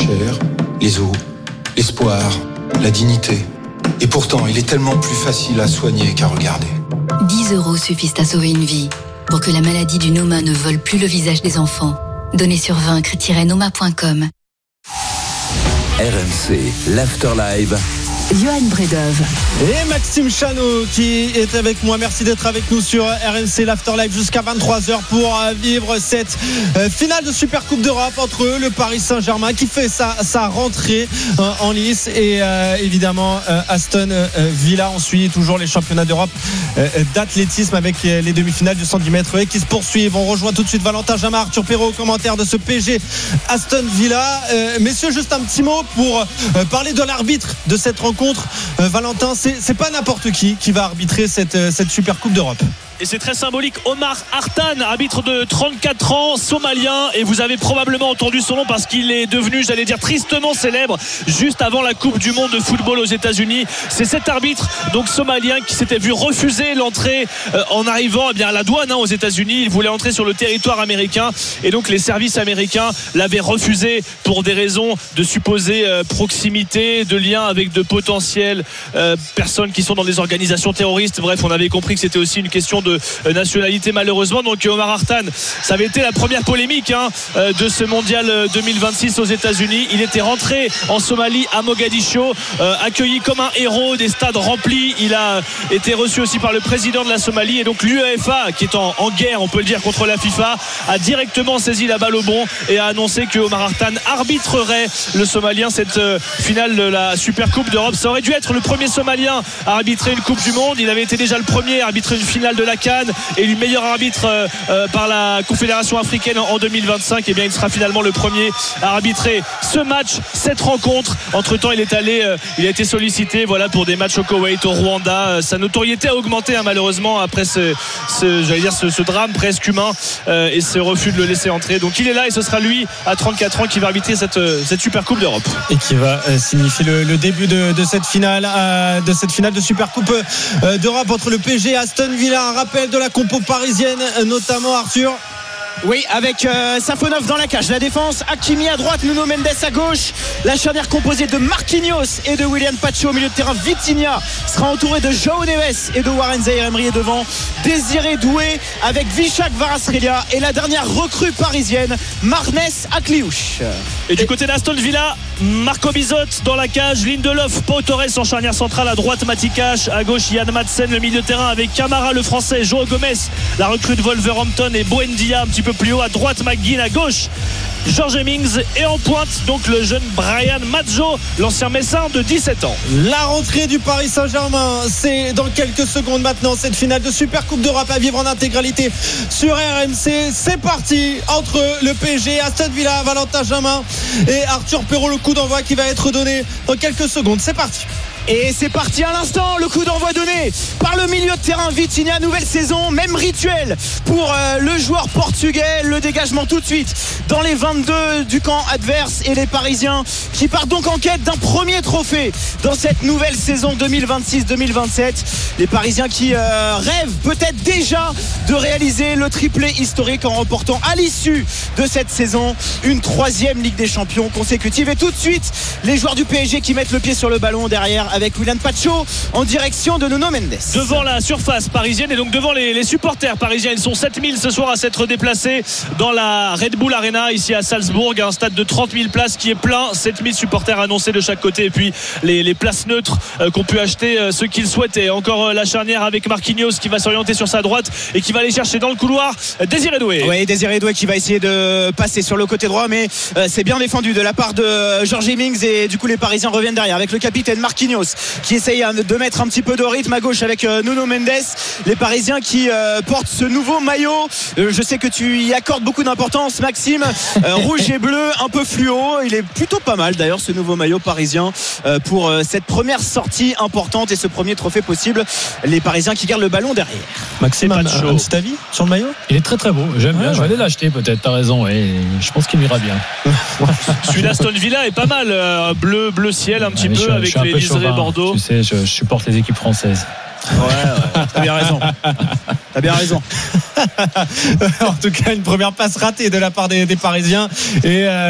chair, les os, l'espoir, la dignité. Et pourtant, il est tellement plus facile à soigner qu'à regarder. 10 € suffisent à sauver une vie. Pour que la maladie du Noma ne vole plus le visage des enfants. Donnez sur vaincre-noma.com. RMC, l'Afterlive. Johan Bredov et Maxime Chanot qui est avec moi. Merci d'être avec nous sur RMC l'Afterlive jusqu'à 23h pour vivre cette finale de Super Coupe d'Europe entre le Paris Saint-Germain qui fait sa rentrée en lice et évidemment Aston Villa. On suit toujours les championnats d'Europe d'athlétisme avec les demi-finales du 110 mètres qui se poursuivent. On rejoint tout de suite Valentin Jamin, Arthur Perrault au commentaire de ce PSG Aston Villa. Messieurs, juste un petit mot pour parler de l'arbitre de cette rencontre. Valentin, c'est pas n'importe qui va arbitrer cette Super Coupe d'Europe. Et c'est très symbolique. Omar Hartan, arbitre de 34 ans, somalien. Et vous avez probablement entendu son nom parce qu'il est devenu, j'allais dire, tristement célèbre juste avant la Coupe du Monde de football aux États-Unis. C'est cet arbitre, donc somalien, qui s'était vu refuser l'entrée en arrivant à la douane aux États-Unis. Il voulait entrer sur le territoire américain. Et donc les services américains l'avaient refusé pour des raisons de supposée proximité, de lien avec de potentielles personnes qui sont dans des organisations terroristes. Bref, on avait compris que c'était aussi une question de nationalité malheureusement. Donc Omar Hartan, ça avait été la première polémique de ce mondial 2026 aux États-Unis. Il était rentré en Somalie à Mogadiscio, accueilli comme un héros, des stades remplis. Il a été reçu aussi par le président de la Somalie et donc l'UEFA qui est en guerre, on peut le dire, contre la FIFA, a directement saisi la balle au bon et a annoncé que Omar Hartan arbitrerait le Somalien cette finale de la Super Coupe d'Europe. Ça aurait dû être le premier Somalien à arbitrer une Coupe du Monde. Il avait été déjà le premier à arbitrer une finale de la CAN, élu meilleur arbitre par la Confédération africaine en 2025. Et bien il sera finalement le premier à arbitrer ce match, cette rencontre. Entre temps il a été sollicité pour des matchs au Koweït, au Rwanda. Sa notoriété a augmenté malheureusement après ce drame presque humain et ce refus de le laisser entrer. Donc il est là et ce sera lui à 34 ans qui va arbitrer cette Super Coupe d'Europe et qui va signifier le début de cette finale de Super Coupe d'Europe entre le PSG et Aston Villa. Un rappel de la compo parisienne notamment, Arthur. Oui, avec Safonov dans la cage, la défense, Hakimi à droite, Nuno Mendes à gauche, la charnière composée de Marquinhos et de William Pacho au milieu de terrain. Vitinha sera entouré de João Neves et de Warren Zaïre-Emery devant, Désiré Doué avec Vishak Kvaratskhelia et la dernière recrue parisienne, Marnes Akliouche. Et du côté d'Aston Villa, Marco Bizot dans la cage, Lindelof, Pau Torres en charnière centrale, à droite Matikash, à gauche Yann Madsen, le milieu de terrain avec Camara le français, João Gomez la recrue de Wolverhampton et Buendia un petit peu plus haut, à droite McGinn, à gauche George Hemmings et en pointe donc le jeune Brian Maggio, l'ancien Messin de 17 ans. La rentrée du Paris Saint-Germain, c'est dans quelques secondes maintenant, cette finale de Super Coupe d'Europe à vivre en intégralité sur RMC. C'est parti entre le PSG, Aston Villa, Valentin Jamin et Arthur Perrault. Le coup d'envoi qui va être donné dans quelques secondes. C'est parti. Et c'est parti à l'instant, le coup d'envoi donné par le milieu de terrain Vitinha. Nouvelle saison, même rituel pour le joueur portugais. Le dégagement tout de suite dans les 22 du camp adverse et les Parisiens qui partent donc en quête d'un premier trophée dans cette nouvelle saison 2026-2027. Les Parisiens qui rêvent peut-être déjà de réaliser le triplé historique en remportant à l'issue de cette saison une 3e Ligue des Champions consécutive. Et tout de suite les joueurs du PSG qui mettent le pied sur le ballon derrière avec William Pacho en direction de Nuno Mendes. Devant la surface parisienne et donc devant les supporters parisiens. Ils sont 7000 ce soir à s'être déplacés dans la Red Bull Arena ici à Salzbourg, un stade de 30 000 places qui est plein, 7000 supporters annoncés de chaque côté et puis les places neutres qu'ont pu acheter ceux qui le souhaitaient. Encore la charnière avec Marquinhos qui va s'orienter sur sa droite et qui va aller chercher dans le couloir Désiré Doué. Oui, Désiré Doué qui va essayer de passer sur le côté droit, mais c'est bien défendu de la part de George Hemmings et du coup les Parisiens reviennent derrière avec le capitaine Marquinhos qui essaye de mettre un petit peu de rythme à gauche avec Nuno Mendes. Les Parisiens qui portent ce nouveau maillot, je sais que tu y accordes beaucoup d'importance Maxime, rouge et bleu un peu fluo. Il est plutôt pas mal d'ailleurs ce nouveau maillot parisien pour cette première sortie importante et ce premier trophée possible. Les Parisiens qui gardent le ballon derrière. Maxime, un petit avis sur le maillot? Il est très très beau, j'aime bien, je vais aller l'acheter peut-être, t'as raison, et je pense qu'il m'ira bien. Celui d'Aston Villa est pas mal, bleu ciel un petit peu avec les liserés Bordeaux. Tu sais, je supporte les équipes françaises. Ouais, t'as bien raison. En tout cas, une première passe ratée de la part des Parisiens et